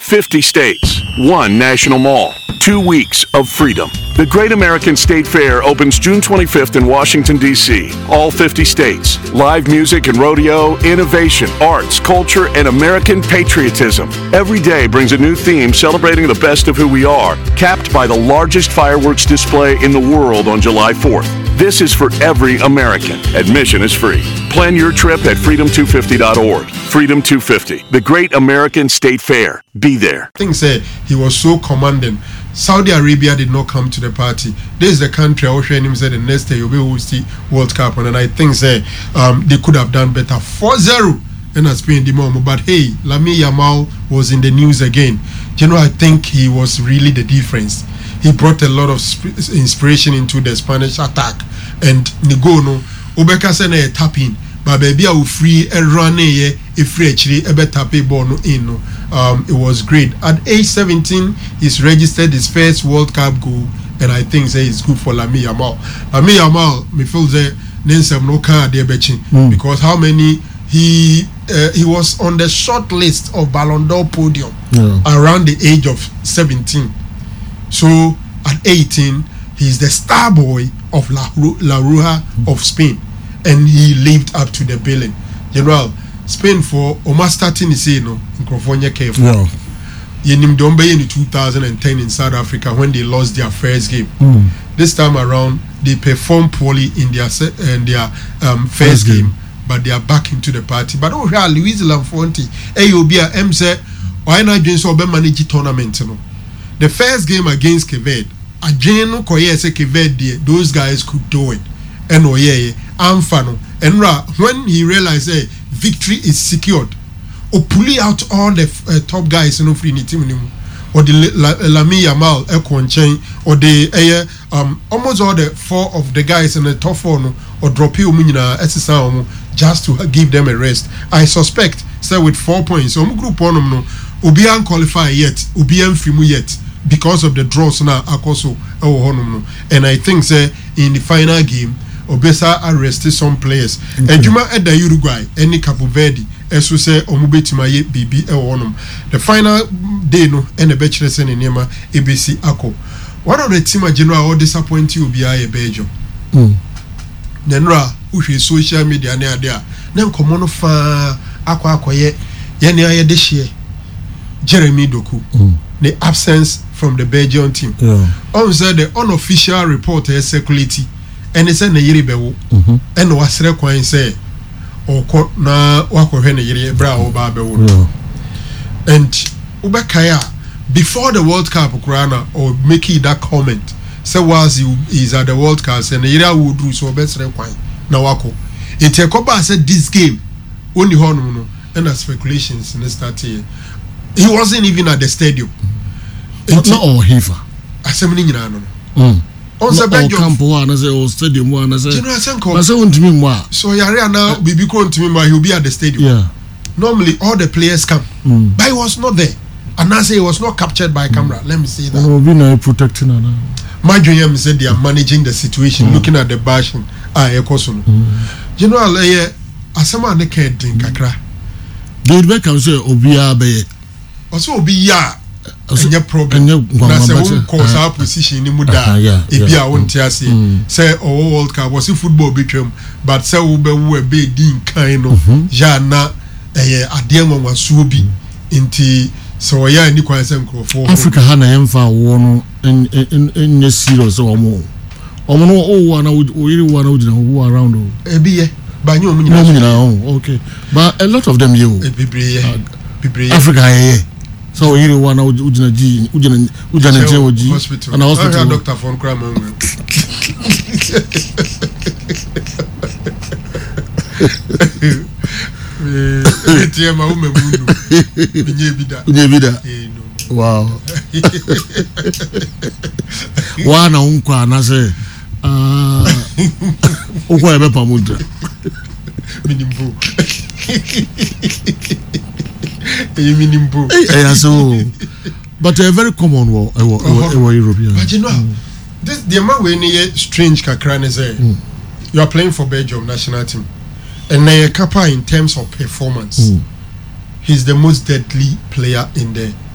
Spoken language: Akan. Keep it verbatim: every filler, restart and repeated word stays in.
fifty states, one national mall, two weeks of freedom. The Great American State Fair opens June twenty-fifth in Washington, D C All fifty states. Live music and rodeo, innovation, arts, culture, and American patriotism. Every day brings a new theme celebrating the best of who we are, capped by the largest fireworks display in the world on July fourth. This is for every American. Admission is free. Plan your trip at freedom two fifty dot org. Freedom two fifty, the Great American State Fair. Be there. Things said he was so commanding. Saudi Arabia did not come to the party. This is the country I was showing him said the next day you'll be able to see World Cup, and I think say um, they could have done better. four zero and has been the moment. But hey, Lamine Yamal was in the news again. You know, I think he was really the difference. He brought a lot of sp- inspiration into the Spanish attack. And Nigono, Obeka sene tapping, but baby I will free and run a free actually a better pay ball in. Um, it was great. At age seventeen, he's registered his first World Cup goal, and I think say it's good for Lamine Yamal. Lamine Yamal, me feel say Nensem no can there because how many he uh, he was on the short list of Ballon d'Or podium yeah. around the age of seventeen. So at eighteen, he's the star boy of La, La Rioja of Spain, and he lived up to the billing. General, Spain for almost starting to say no in California careful. No. Yenim Dombe in two thousand ten in South Africa when they lost their first game. Mm. This time around, they performed poorly in their se- in their um, first, first game, game, but they are back into the party. But oh, yeah, Luis Lanfonte, A O B M said, why not just manage tournament? No? The first game against Quebec, Ajeno Koyese Quebec, those guys could do it. And oh yeah, Amfano. And when he realized, hey, victory is secured, or pulling out all the uh, top guys in the team, or the Lamine Yamal, Ekwan Chen, or the uh, um almost all the four of the guys in the top four, no, or drop you just to give them a rest. I suspect, say with four points, um group one no, Obian qualify yet, Obian Fimu yet, because of the draws now, Akoso, and I think, say in the final game, Obesa arrested some players. Ejuma at the Uruguay, any Capo Verde, as we say, Omubetima B B L. The final day, no, and the bachelor's in Nema, A B C Ako. One of the team of general or disappoint you be a Belgium. Nenra, who is social media near there. Then come on, fa Aqua Aquaye, Yania this year. Jeremy Doku, the absence from the Belgian team. On said the unofficial report is circulating. And it's a yiri bewo and wasre kwan say or na wakohwe na yiri bra oba bewo and ubekaya before the World Cup kurana or making that comment say was you is at the World Cup and yiri would do so besre kwan na wako it ekoba said this game only hono no and the speculations in the start here he wasn't even at the stadium not all hiva asemni nyina no mm on the bench of camp one as a stadium one as a so Yari now Bibi Kron to me he'll be at the stadium. Yeah. Normally all the players come, mm. but he was not there. And I say he was not captured by camera. Mm. Let me say that. Oh, we know protecting her. My dream said they are managing the situation, mm. looking at the bashing. Ah, ekosono. You know, I asema ne can't drink kakra. David Beckham say Obia be. Also Obia. Any problem? Na se won cause our position ni muda. Ebi a won ti ase. Say oh World Cup was football betwem, but say wo be wo be din kan no. Ja na eh ade nwanwa so bi. Nti so ya ni kwan se nkrofo. Africa ha na yemfa wo no en en en serious omo. Omo no o wa na o yiri wa na o jina wo around o. Ebi ye. Ba nyi omo nyina. Okay. But a lot of them you. Ebibre Ebibre Africa ye. So here you want ujina ji ujina ujina jewoji and hospital doctor from Kramer. Eh tie ma ume mundu. Binye bida. Binye bida. Wow. Wana unkwa na se ah ukwa ebe pamuda. Minimbu. Hey, so, but a very common war, a European. But you know, mm. this the amount we need strange kakran is there. Mm. You are playing for Belgium national team, and Naya Kappa in terms of performance, mm. he's the most deadly player in the